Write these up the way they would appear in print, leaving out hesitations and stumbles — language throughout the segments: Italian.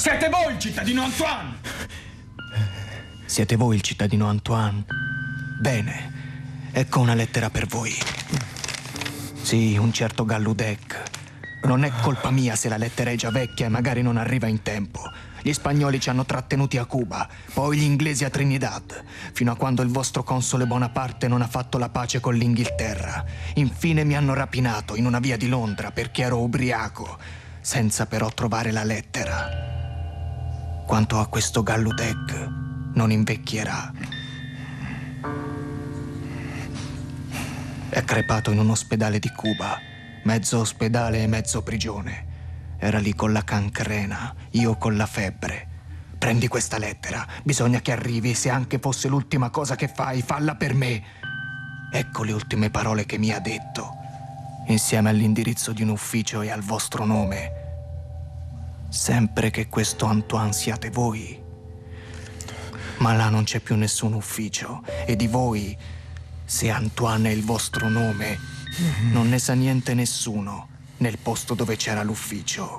Siete voi il cittadino Antoine! Siete voi il cittadino Antoine? Bene, ecco una lettera per voi. Sì, un certo Galludec. Non è colpa mia se la lettera è già vecchia e magari non arriva in tempo. Gli spagnoli ci hanno trattenuti a Cuba, poi gli inglesi a Trinidad, fino a quando il vostro console Bonaparte non ha fatto la pace con l'Inghilterra. Infine mi hanno rapinato in una via di Londra perché ero ubriaco, senza però trovare la lettera. Quanto a questo Galludec, non invecchierà. È crepato in un ospedale di Cuba, mezzo ospedale e mezzo prigione. Era lì con la cancrena, io con la febbre. Prendi questa lettera, bisogna che arrivi, se anche fosse l'ultima cosa che fai, falla per me. Ecco le ultime parole che mi ha detto, insieme all'indirizzo di un ufficio e al vostro nome. Sempre che questo Antoine siate voi. Ma là non c'è più nessun ufficio, e di voi, se Antoine è il vostro nome, non ne sa niente nessuno nel posto dove c'era l'ufficio.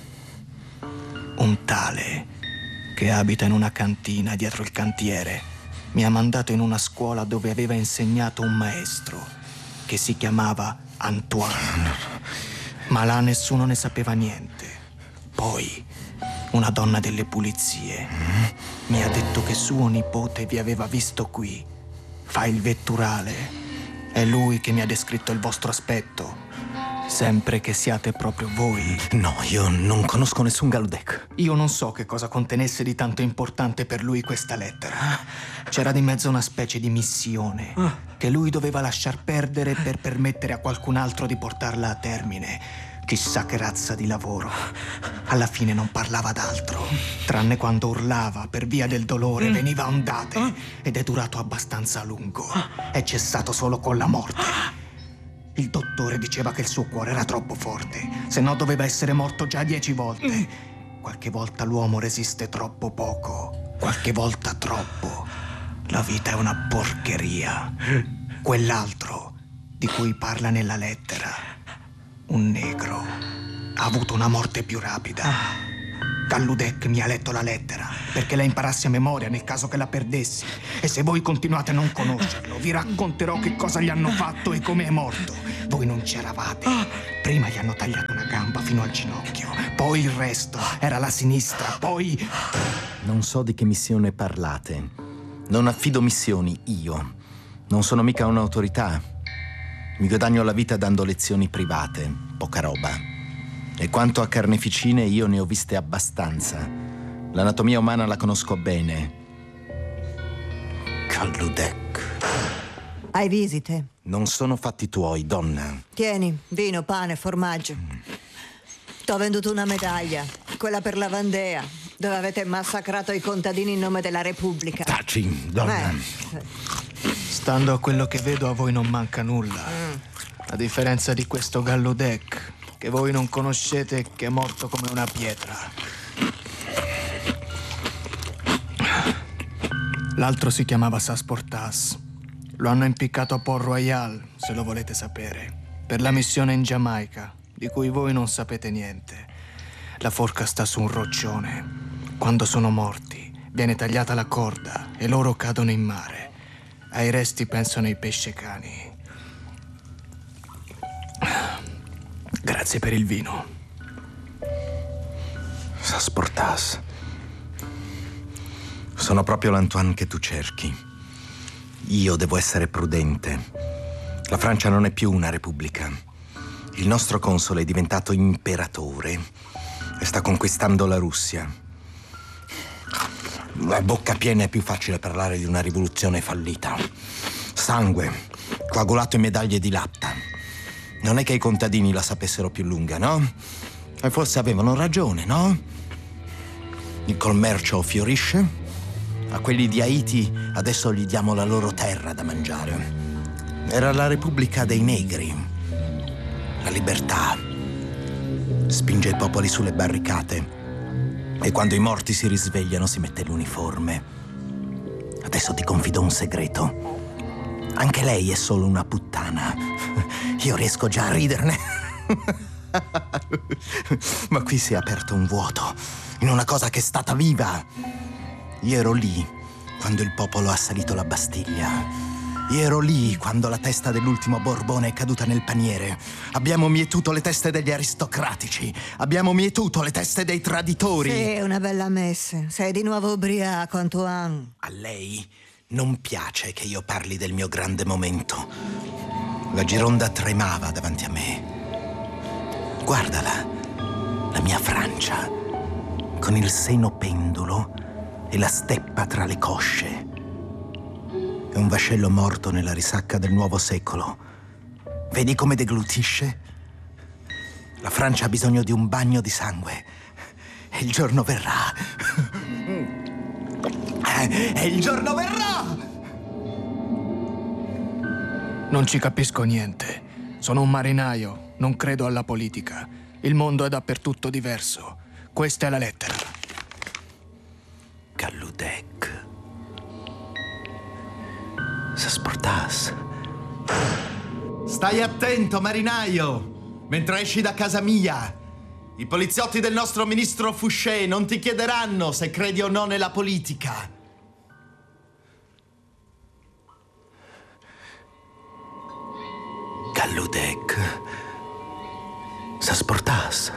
Un tale che abita in una cantina dietro il cantiere mi ha mandato in una scuola dove aveva insegnato un maestro che si chiamava Antoine. Ma là nessuno ne sapeva niente. Poi una donna delle pulizie mi ha detto che suo nipote vi aveva visto qui. Fa il vetturale. È lui che mi ha descritto il vostro aspetto. Sempre che siate proprio voi. No, io non conosco nessun Galludec. Io non so che cosa contenesse di tanto importante per lui questa lettera. C'era di mezzo una specie di missione che lui doveva lasciar perdere per permettere a qualcun altro di portarla a termine. Chissà che razza di lavoro. Alla fine non parlava d'altro, tranne quando urlava per via del dolore, veniva a ondate, ed è durato abbastanza a lungo. È cessato solo con la morte. Il dottore diceva che il suo cuore era troppo forte, se no doveva essere morto già 10 volte. Qualche volta l'uomo resiste troppo poco, qualche volta troppo. La vita è una porcheria. Quell'altro di cui parla nella lettera, un negro, ha avuto una morte più rapida. Galludec mi ha letto la lettera perché la imparassi a memoria nel caso che la perdessi. E se voi continuate a non conoscerlo, vi racconterò che cosa gli hanno fatto e come è morto. Voi non c'eravate. Prima gli hanno tagliato una gamba fino al ginocchio, poi il resto era la sinistra, poi... Non so di che missione parlate. Non affido missioni, io. Non sono mica un'autorità. Mi guadagno la vita dando lezioni private, poca roba. E quanto a carneficine, io ne ho viste abbastanza. L'anatomia umana la conosco bene. Galludec. Hai visite? Non sono fatti tuoi, donna. Tieni, vino, pane, formaggio. T'ho venduto una medaglia, quella per la Vandea, dove avete massacrato i contadini in nome della Repubblica. Taci, donna. Stando a quello che vedo, a voi non manca nulla. A differenza di questo Galludec, che voi non conoscete e che è morto come una pietra. L'altro si chiamava Sasportas. Lo hanno impiccato a Port Royal, se lo volete sapere, per la missione in Giamaica, di cui voi non sapete niente. La forca sta su un roccione. Quando sono morti, viene tagliata la corda e loro cadono in mare. Ai resti pensano i pescecani. Grazie per il vino. Sasportas. Sono proprio l'Antoine che tu cerchi. Io devo essere prudente. La Francia non è più una repubblica. Il nostro console è diventato imperatore e sta conquistando la Russia. A bocca piena è più facile parlare di una rivoluzione fallita. Sangue, coagulato in medaglie di latta. Non è che i contadini la sapessero più lunga, no? E forse avevano ragione, no? Il commercio fiorisce. A quelli di Haiti adesso gli diamo la loro terra da mangiare. Era la Repubblica dei Negri. La libertà spinge i popoli sulle barricate e quando i morti si risvegliano si mette l'uniforme. Adesso ti confido un segreto. Anche lei è solo una puttana. Io riesco già a riderne. Ma qui si è aperto un vuoto. in una cosa che è stata viva. Io ero lì quando il popolo ha assalito la Bastiglia. Io ero lì quando la testa dell'ultimo Borbone è caduta nel paniere. Abbiamo mietuto le teste degli aristocratici. Abbiamo mietuto le teste dei traditori. Sì, una bella messa. Sei di nuovo ubriaco, Antoine. A lei non piace che io parli del mio grande momento. La Gironda tremava davanti a me. Guardala, la mia Francia, con il seno pendulo e la steppa tra le cosce. È un vascello morto nella risacca del nuovo secolo. Vedi come deglutisce? La Francia ha bisogno di un bagno di sangue. E il giorno verrà. E il giorno verrà! Non ci capisco niente. Sono un marinaio, non credo alla politica. Il mondo è dappertutto diverso. Questa è la lettera. Galludec. S'asportas. Stai attento, marinaio, mentre esci da casa mia. I poliziotti del nostro ministro Fouché non ti chiederanno se credi o no nella politica. Galludec. S'asportas.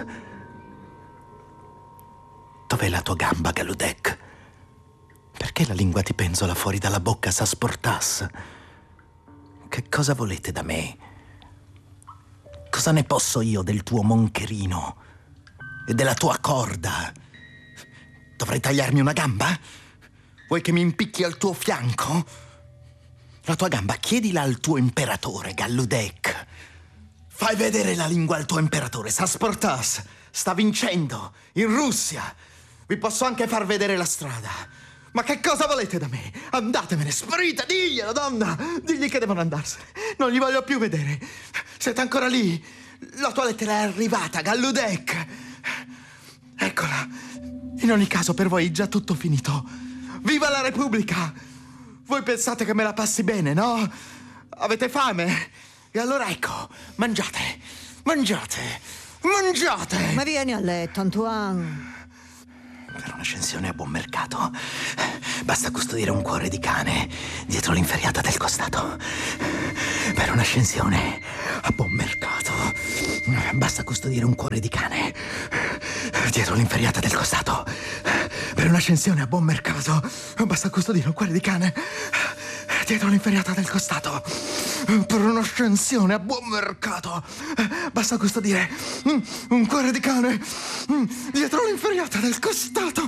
Dov'è la tua gamba, Galludec? Perché la lingua ti penzola fuori dalla bocca, s'asportas? Che cosa volete da me? Cosa ne posso io del tuo moncherino e della tua corda? Dovrei tagliarmi una gamba? Vuoi che mi impicchi al tuo fianco? La tua gamba chiedila al tuo imperatore, Galludec. Fai vedere la lingua al tuo imperatore, s'asportas. Sta vincendo in Russia. Vi posso anche far vedere la strada. Ma che cosa volete da me? Andatevene, sparite, diglielo, donna! Digli che devono andarsene. Non li voglio più vedere. Siete ancora lì? La tua lettera è arrivata, Galludec. Eccola. In ogni caso, per voi è già tutto finito. Viva la Repubblica! Voi pensate che me la passi bene, no? Avete fame? E allora ecco, mangiate, mangiate, mangiate! Ma vieni a letto, Antoine. Per un'ascensione a buon mercato basta custodire un cuore di cane dietro l'inferriata del costato. Per un'ascensione a buon mercato basta custodire un cuore di cane dietro l'inferriata del costato. Per un'ascensione a buon mercato basta custodire un cuore di cane dietro l'inferriata del costato. Per un'ascensione a buon mercato basta custodire un cuore di cane dietro l'inferriata del costato.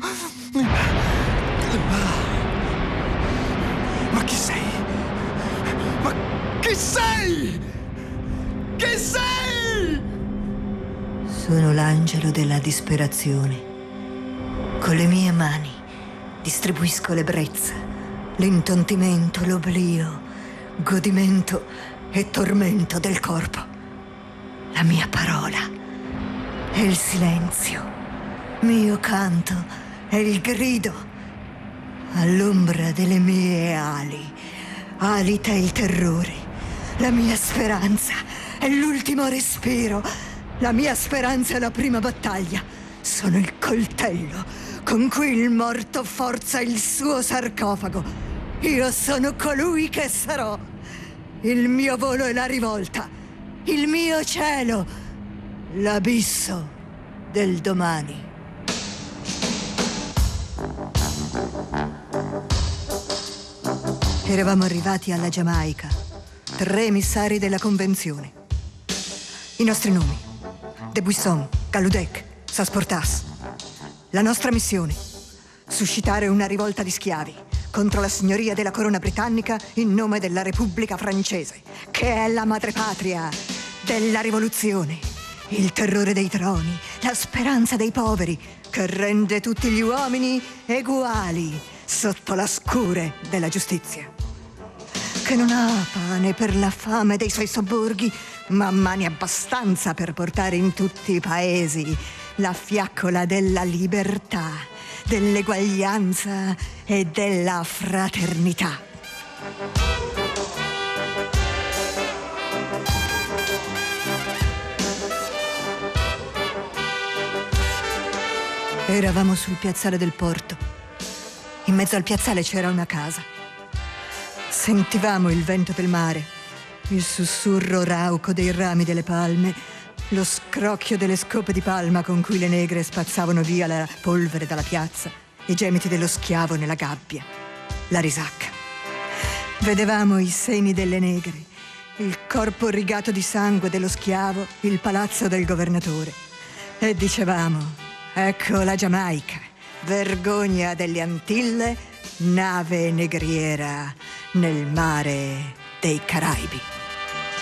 Ma chi sei? Ma chi sei? Chi sei? Sono l'angelo della disperazione. Con le mie mani distribuisco l'ebbrezza, l'intontimento, l'oblio, godimento e tormento del corpo. La mia parola è il silenzio. Mio canto è il grido. All'ombra delle mie ali alita il terrore. La mia speranza è l'ultimo respiro. La mia speranza è la prima battaglia. Sono il coltello con cui il morto forza il suo sarcofago. Io sono colui che sarò. Il mio volo è la rivolta. Il mio cielo, l'abisso del domani. Eravamo arrivati alla Giamaica, 3 emissari della Convenzione. I nostri nomi: De Buisson, Galludec, s'asportas. La nostra missione: suscitare una rivolta di schiavi contro la signoria della corona britannica in nome della Repubblica francese, che è la madrepatria della rivoluzione, il terrore dei troni, la speranza dei poveri, che rende tutti gli uomini eguali sotto la scure della giustizia, che non ha pane per la fame dei suoi sobborghi, ma mani abbastanza per portare in tutti i paesi la fiaccola della libertà, dell'eguaglianza e della fraternità. Eravamo sul piazzale del porto. In mezzo al piazzale c'era una casa. Sentivamo il vento del mare, il sussurro rauco dei rami delle palme, lo scrocchio delle scope di palma con cui le negre spazzavano via la polvere dalla piazza, i gemiti dello schiavo nella gabbia, la risacca. Vedevamo i seni delle negre, il corpo rigato di sangue dello schiavo, il palazzo del governatore. E dicevamo: ecco la Giamaica, vergogna delle Antille, nave negriera nel mare dei Caraibi.